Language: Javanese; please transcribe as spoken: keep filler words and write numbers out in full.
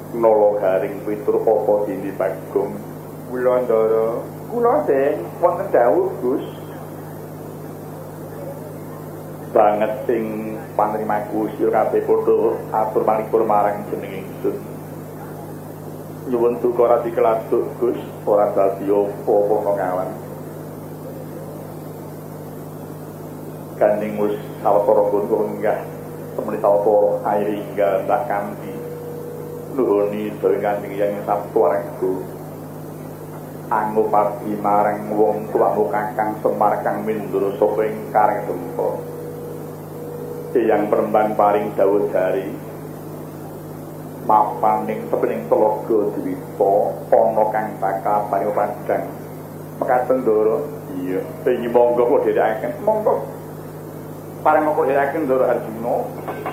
nolo garing pitur apa dini Bagong. Kula Ndara, Kula Den wonten dawuh Gus. Banget sing panrimaku sira kabeh padha atur malipur marang jeneng ingsun. Nyuwun duka ora dikeladuk Gus, ora dadi apa-apa ngawan. Gandeng wis sawetara nggon enggah temeni sawetara air hingga mbah kanthi nuhuni dewe Kanjeng Hyang Sabtu Warenggo. Angupati marang wong tuamu Kakang Semar kang mindura sapa ing Karang Dempa. Eyang Peremban paring dawuh dari mapaning sepening telaga Dwipa ana kang bakal paring padhang. Mekaten Ndara. Iya, sing monggo kula dherekaken. Monggo. Pareng kula dherekaken Ndara Arjuna.